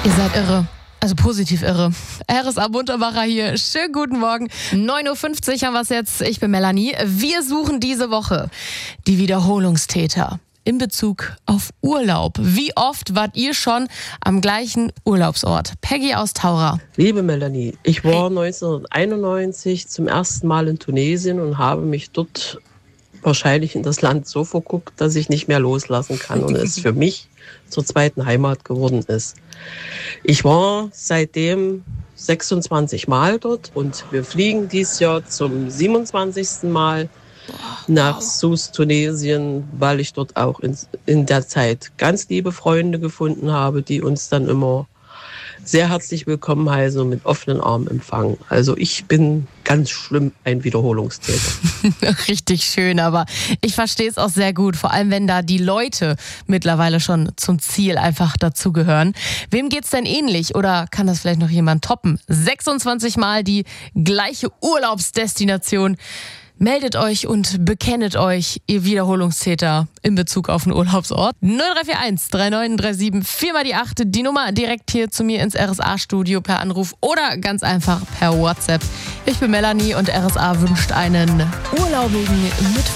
Ihr seid irre. Also positiv irre. RSA Muntermacher hier. Schönen guten Morgen. 9.50 Uhr haben wir es jetzt. Ich bin Melanie. Wir suchen diese Woche die Wiederholungstäter in Bezug auf Urlaub. Wie oft wart ihr schon am gleichen Urlaubsort? Peggy aus Taura. Liebe Melanie, ich war 1991 zum ersten Mal in Tunesien und habe mich dort wahrscheinlich in das Land so verguckt, dass ich nicht mehr loslassen kann und es für mich zur zweiten Heimat geworden ist. Ich war seitdem 26 Mal dort und wir fliegen dieses Jahr zum 27. Mal nach Sousse, Tunesien, weil ich dort auch in der Zeit ganz liebe Freunde gefunden habe, die uns dann immer sehr herzlich willkommen heißen und mit offenen Armen empfangen. Also ich bin ganz schlimm ein Wiederholungstäter. Richtig schön, aber ich verstehe es auch sehr gut, vor allem wenn da die Leute mittlerweile schon zum Ziel einfach dazugehören. Wem geht's denn ähnlich oder kann das vielleicht noch jemand toppen? 26 Mal die gleiche Urlaubsdestination. Meldet euch und bekennet euch, ihr Wiederholungstäter in Bezug auf den Urlaubsort. 0341 3937 4 mal die 8, die Nummer direkt hier zu mir ins RSA-Studio per Anruf oder ganz einfach per WhatsApp. Ich bin Melanie und RSA wünscht einen urlaubigen Mittwoch.